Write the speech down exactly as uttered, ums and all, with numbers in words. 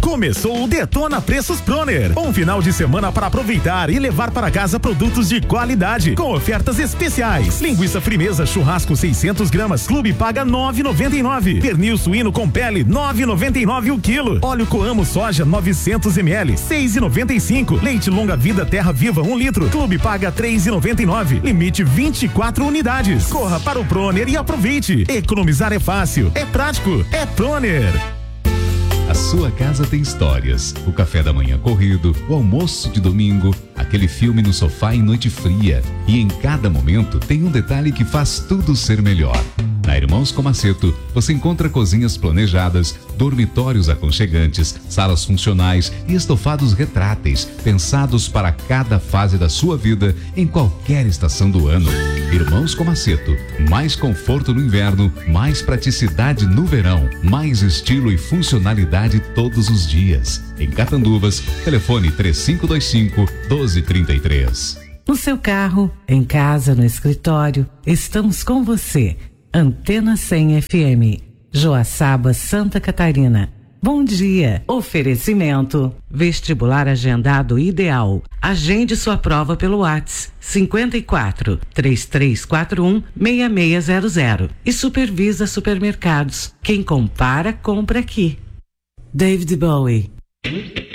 Começou o Detona Preços Proner. Um final de semana para aproveitar e levar para casa produtos de qualidade com ofertas especiais. Linguiça Frimeza churrasco seiscentos gramas, Clube paga nove e noventa e nove. Pernil suíno com pele nove e noventa e nove o quilo. Óleo Coamo soja novecentos mililitros, seis e noventa e cinco. Leite Longa Vida Terra Viva um litro. Clube paga três e noventa e nove. Limite vinte e quatro unidades. Corra para o Proner e aproveite. Economizar é fácil, é prático, é Proner. A sua casa tem histórias. O café da manhã corrido, o almoço de domingo, aquele filme no sofá em noite fria. E em cada momento tem um detalhe que faz tudo ser melhor. Na Irmãos Comaceto, você encontra cozinhas planejadas, dormitórios aconchegantes, salas funcionais e estofados retráteis, pensados para cada fase da sua vida, em qualquer estação do ano. Irmãos Comaceto, mais conforto no inverno, mais praticidade no verão, mais estilo e funcionalidade todos os dias. Em Catanduvas, telefone três cinco dois cinco, um dois três três. No seu carro, em casa, no escritório, estamos com você. Antena cem F M, Joaçaba, Santa Catarina. Bom dia. Oferecimento. Vestibular agendado ideal. Agende sua prova pelo WhatsApp cinquenta e quatro, três três quatro um, seis seis zero zero. E Supervisa Supermercados. Quem compara, compra aqui. David Bowie.